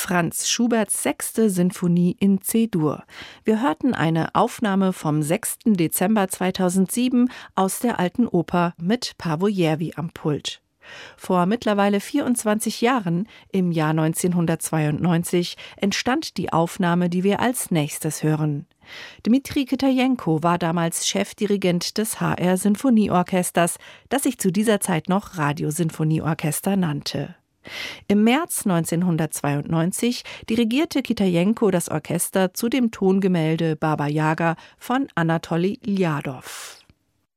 Franz Schuberts 6. Sinfonie in C-Dur. Wir hörten eine Aufnahme vom 6. Dezember 2007 aus der Alten Oper mit Paavo Järvi am Pult. Vor mittlerweile 24 Jahren, im Jahr 1992, entstand die Aufnahme, die wir als nächstes hören. Dmitri Kitajenko war damals Chefdirigent des HR Sinfonieorchesters, das sich zu dieser Zeit noch Radiosinfonieorchester nannte. Im März 1992 dirigierte Kitajenko das Orchester zu dem Tongemälde Baba Jaga von Anatolij Ljadow.